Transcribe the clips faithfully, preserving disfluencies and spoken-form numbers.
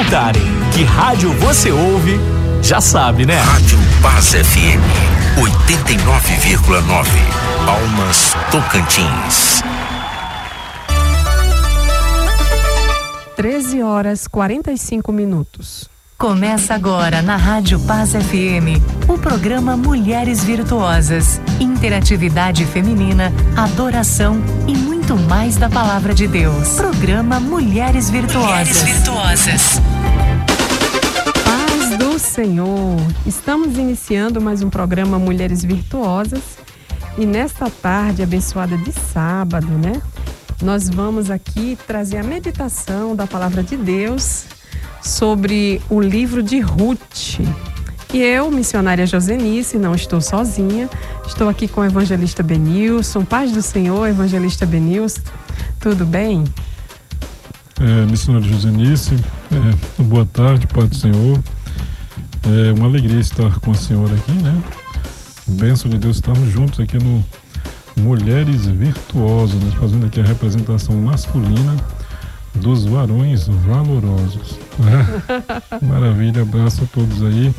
perguntarem que rádio você ouve, já sabe, né? Rádio Paz F M, oitenta e nove vírgula nove, Palmas, Tocantins. treze horas e quarenta e cinco minutos. Começa agora na Rádio Paz F M, o programa Mulheres Virtuosas. Interatividade feminina, adoração e muito mais da palavra de Deus. Programa Mulheres Virtuosas. Mulheres Virtuosas. Paz do Senhor. Estamos iniciando mais um programa Mulheres Virtuosas. E nesta tarde abençoada de sábado, né? Nós vamos aqui trazer a meditação da palavra de Deus sobre o livro de Ruth. E eu, missionária Josenice, não estou sozinha, estou aqui com o evangelista Benilson. Paz do Senhor, evangelista Benilson, tudo bem? É, missionária Josenice, é, boa tarde, paz do Senhor. É uma alegria estar com a senhora aqui, né? Bênção de Deus, estamos juntos aqui no Mulheres Virtuosas, né? Fazendo aqui a representação masculina dos varões valorosos. Maravilha, abraço a todos aí,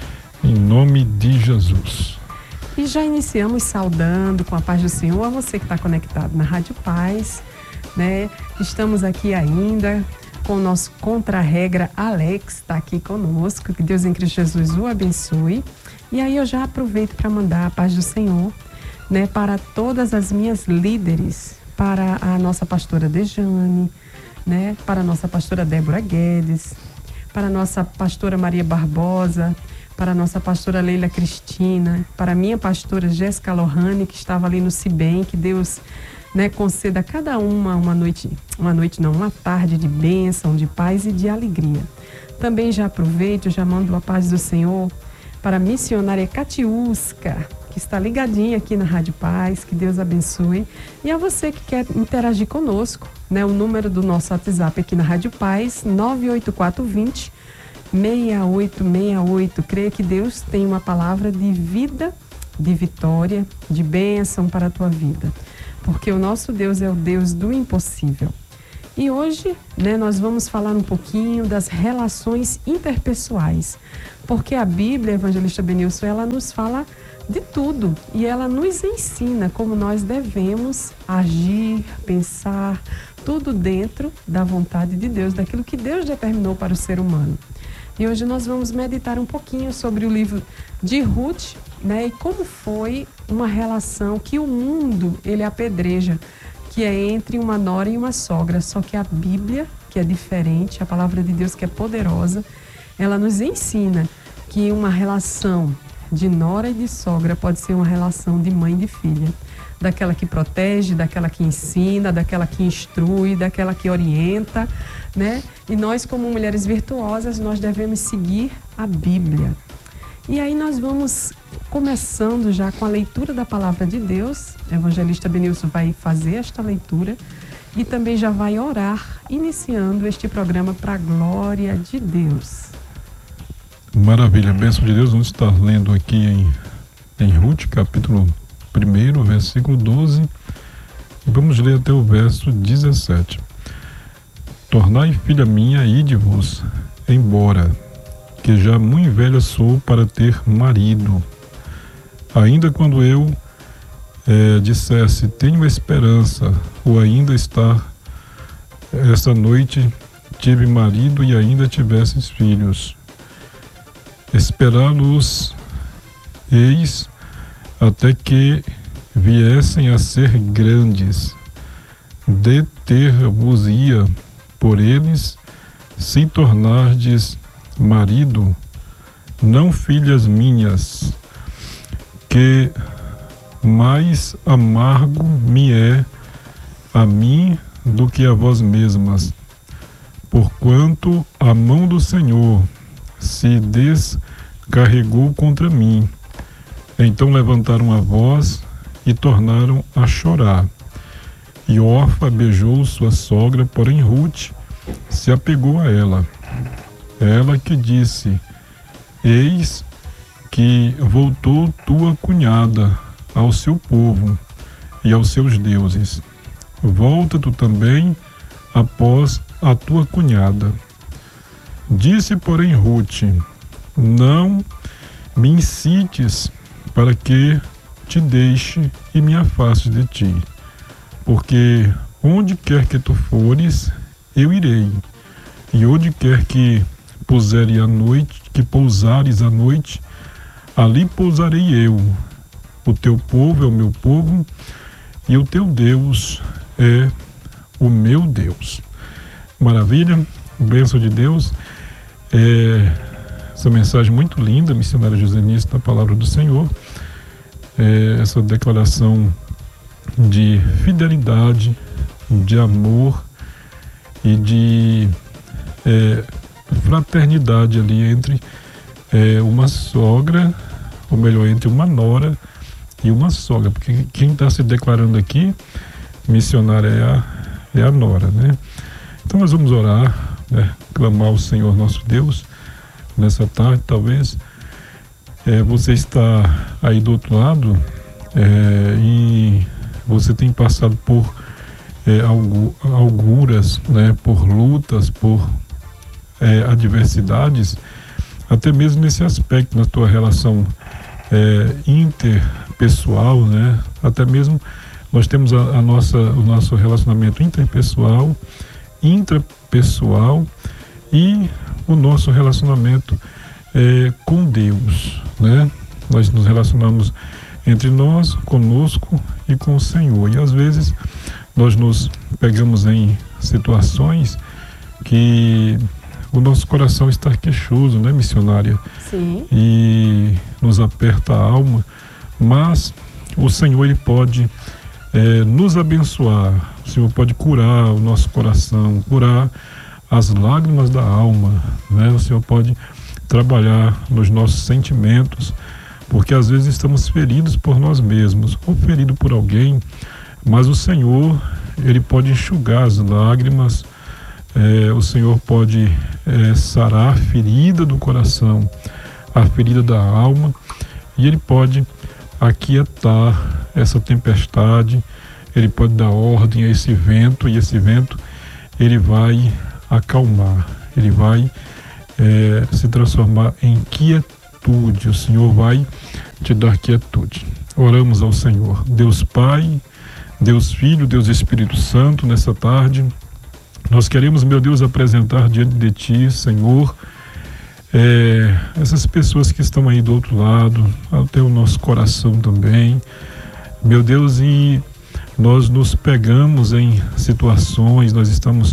em nome de Jesus. E já iniciamos saudando com a paz do Senhor a você que está conectado na Rádio Paz, né? Estamos aqui ainda com o nosso contra-regra Alex, está aqui conosco, que Deus em Cristo Jesus o abençoe. E aí eu já aproveito para mandar a paz do Senhor, né, para todas as minhas líderes, para a nossa pastora Dejane, né, para a nossa pastora Débora Guedes, para a nossa pastora Maria Barbosa, para a nossa pastora Leila Cristina, para a minha pastora Jéssica Lohane, que estava ali no Cibem, que Deus, né, conceda a cada uma uma noite, uma noite não, uma tarde de bênção, de paz e de alegria. Também já aproveito, já mando a paz do Senhor para a missionária Catiusca, que está ligadinha aqui na Rádio Paz, que Deus abençoe. E a você que quer interagir conosco, né, o número do nosso WhatsApp aqui na Rádio Paz, nove oito quatro dois zero, seis oito seis oito. Creia que Deus tem uma palavra de vida, de vitória, de bênção para a tua vida. Porque o nosso Deus é o Deus do impossível. E hoje, né, nós vamos falar um pouquinho das relações interpessoais. Porque a Bíblia, evangelista Benilson, ela nos fala de tudo. E ela nos ensina como nós devemos agir, pensar, tudo dentro da vontade de Deus, daquilo que Deus determinou para o ser humano. E hoje nós vamos meditar um pouquinho sobre o livro de Ruth, né, e como foi uma relação que o mundo, ele apedreja, que é entre uma nora e uma sogra. Só que a Bíblia, que é diferente, a palavra de Deus que é poderosa, ela nos ensina que uma relação de nora e de sogra pode ser uma relação de mãe e de filha. Daquela que protege, daquela que ensina, daquela que instrui, daquela que orienta, né? E nós, como mulheres virtuosas, nós devemos seguir a Bíblia. E aí nós vamos começando já com a leitura da palavra de Deus. O evangelista Benilson vai fazer esta leitura e também já vai orar, iniciando este programa para a glória de Deus. Maravilha, bênção de Deus. Vamos estar lendo aqui em, em Ruth, capítulo um, versículo doze. E vamos ler até o verso dezessete. Tornai, filha minha, ide-vos embora, que já muito velha sou para ter marido. Ainda quando eu é, dissesse, tenho esperança, ou ainda estar esta noite, tive marido e ainda tivesses filhos. Esperá-los, eis, até que viessem a ser grandes, deter-vos-ia por eles, se tornardes marido, não filhas minhas, que mais amargo me é a mim do que a vós mesmas, porquanto a mão do Senhor se descarregou contra mim. Então levantaram a voz e tornaram a chorar. E Orfa beijou sua sogra, porém Ruth se apegou a ela. Ela que disse, eis que voltou tua cunhada ao seu povo e aos seus deuses. Volta tu também após a tua cunhada. Disse, porém, Ruth: não me incites para que te deixe e me afaste de ti, porque onde quer que tu fores, eu irei, e onde quer que puseres a noite, que pousares a noite, ali pousarei eu. O teu povo é o meu povo, e o teu Deus é o meu Deus. Maravilha, bênção de Deus. É, essa mensagem muito linda, missionária Josenice, da palavra do Senhor. É, essa declaração de fidelidade, de amor e de é, fraternidade ali entre é, uma sogra, ou melhor, entre uma nora e uma sogra, porque quem está se declarando aqui, missionária, é a, é a nora, né? Então nós vamos orar, né? Clamar ao Senhor nosso Deus nessa tarde. Talvez é, você está aí do outro lado é, e você tem passado por é, alguras, né? Por lutas, por é, adversidades, até mesmo nesse aspecto na tua relação é, interpessoal, né? Até mesmo nós temos a, a nossa, o nosso relacionamento interpessoal, intrapessoal e o nosso relacionamento é, com Deus, né? Nós nos relacionamos entre nós, conosco e com o Senhor, e às vezes nós nos pegamos em situações que o nosso coração está queixoso, né, missionária? Sim. E nos aperta a alma, mas o Senhor, Ele pode é, nos abençoar. O Senhor pode curar o nosso coração, curar as lágrimas da alma, né? O Senhor pode trabalhar nos nossos sentimentos, porque às vezes estamos feridos por nós mesmos, ou feridos por alguém, mas o Senhor, Ele pode enxugar as lágrimas. É, o Senhor pode é, sarar a ferida do coração, a ferida da alma, e Ele pode aquietar essa tempestade. Ele pode dar ordem a esse vento, e esse vento Ele vai acalmar, Ele vai é, se transformar em quietude. O Senhor vai te dar quietude. Oramos ao Senhor. Deus Pai, Deus Filho, Deus Espírito Santo, nessa tarde nós queremos, meu Deus, apresentar diante de Ti, Senhor, é, essas pessoas que estão aí do outro lado, até o nosso coração também, meu Deus, e nós nos pegamos em situações, nós estamos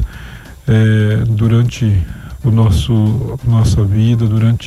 é, durante o nosso, nossa vida, durante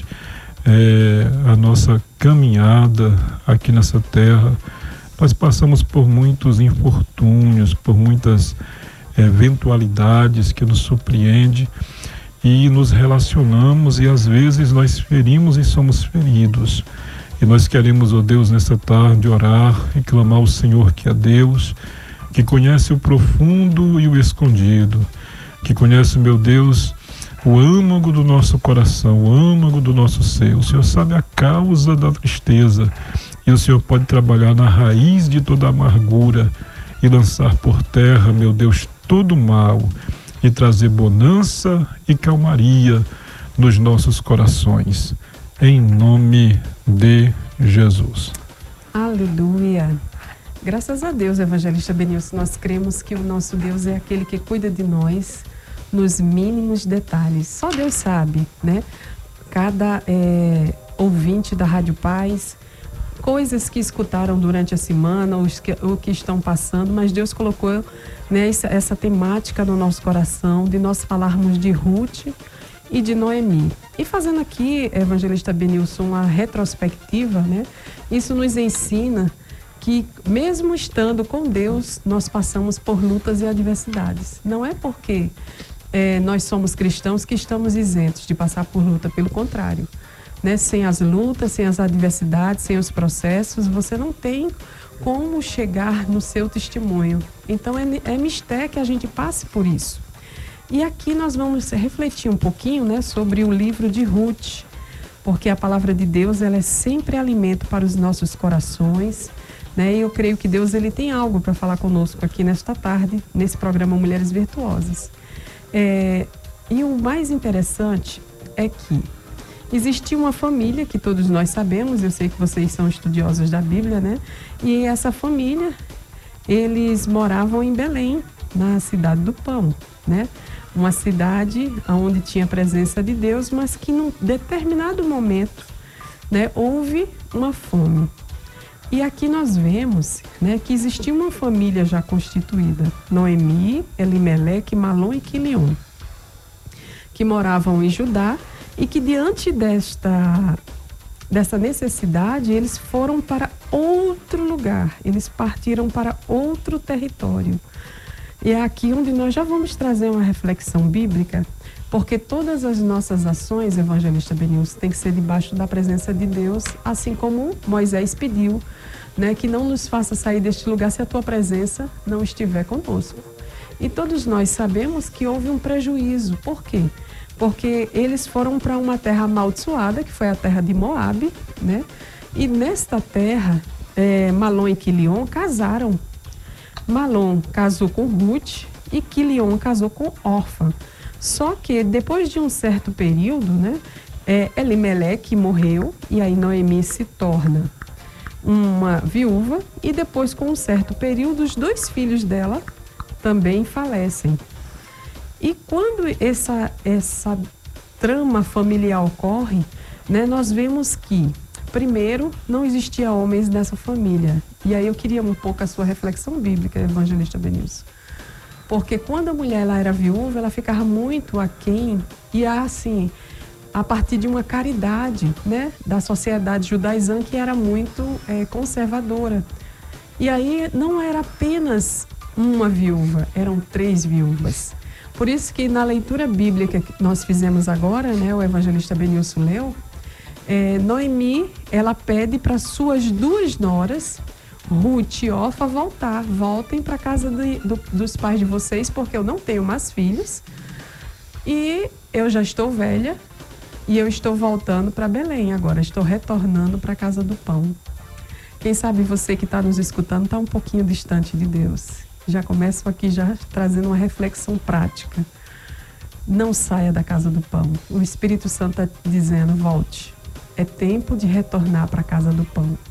é, a nossa caminhada aqui nessa terra, nós passamos por muitos infortúnios, por muitas eventualidades que nos surpreende, e nos relacionamos, e às vezes nós ferimos e somos feridos, e nós queremos, ó Deus, nessa tarde orar e clamar ao Senhor, que é Deus, que conhece o profundo e o escondido, que conhece, meu Deus, o âmago do nosso coração, o âmago do nosso ser. O Senhor sabe a causa da tristeza, e o Senhor pode trabalhar na raiz de toda amargura e lançar por terra, meu Deus, todo o mal, e trazer bonança e calmaria nos nossos corações, em nome de Jesus. Aleluia. Graças a Deus, evangelista Benilson, nós cremos que o nosso Deus é aquele que cuida de nós nos mínimos detalhes. Só Deus sabe, né? Cada é, ouvinte da Rádio Paz, coisas que escutaram durante a semana, os que, o que estão passando, mas Deus colocou, né, essa, essa temática no nosso coração, de nós falarmos de Ruth e de Noemi. E fazendo aqui, evangelista Benilson, uma retrospectiva, né, isso nos ensina que mesmo estando com Deus, nós passamos por lutas e adversidades. Não é porque é, nós somos cristãos que estamos isentos de passar por luta, pelo contrário. Né? Sem as lutas, sem as adversidades, sem os processos, você não tem como chegar no seu testemunho. Então é, é mistério que a gente passe por isso. E aqui nós vamos refletir um pouquinho, né, sobre o livro de Ruth, porque a palavra de Deus, ela é sempre alimento para os nossos corações, né? E eu creio que Deus, ele tem algo para falar conosco aqui nesta tarde, nesse programa Mulheres Virtuosas. É, e o mais interessante é que existia uma família que todos nós sabemos, eu sei que vocês são estudiosos da Bíblia, né? E essa família, eles moravam em Belém, na cidade do pão, né? Uma cidade onde tinha a presença de Deus, mas que num determinado momento, né, houve uma fome. E aqui nós vemos, né, que existia uma família já constituída, Noemi, Elimeleque, Malom e Quilion, que moravam em Judá e que diante desta, dessa necessidade, eles foram para outro lugar, eles partiram para outro território. E é aqui onde nós já vamos trazer uma reflexão bíblica, porque todas as nossas ações, evangelista Benilson, tem que ser debaixo da presença de Deus, assim como Moisés pediu, né, que não nos faça sair deste lugar se a tua presença não estiver conosco. E todos nós sabemos que houve um prejuízo. Por quê? Porque eles foram para uma terra amaldiçoada, que foi a terra de Moabe, né? E nesta terra, é, Malom e Quilion casaram. Malom casou com Ruth e Quilion casou com Orfa. Só que depois de um certo período, né, é, Elimeleque morreu e aí Noemi se torna uma viúva e depois, com um certo período, os dois filhos dela também falecem. E quando essa, essa trama familiar ocorre, né, nós vemos que, primeiro, não existia homens nessa família. E aí eu queria um pouco a sua reflexão bíblica, evangelista Benilson. Porque quando a mulher ela era viúva, ela ficava muito aquém e assim, a partir de uma caridade, né, da sociedade judaizã que era muito é, conservadora. E aí não era apenas uma viúva, eram três viúvas. Por isso que na leitura bíblica que nós fizemos agora, né, o evangelista Benilson leu, é, Noemi, ela pede para suas duas noras, Ruth e Orfa, voltar. Voltem para a casa de, do, dos pais de vocês, porque eu não tenho mais filhos. E eu já estou velha e eu estou voltando para Belém agora. Estou retornando para a casa do pão. Quem sabe você que está nos escutando está um pouquinho distante de Deus. Já começo aqui já trazendo uma reflexão prática. Não saia da casa do pão. O Espírito Santo está dizendo, volte. É tempo de retornar para a casa do pão.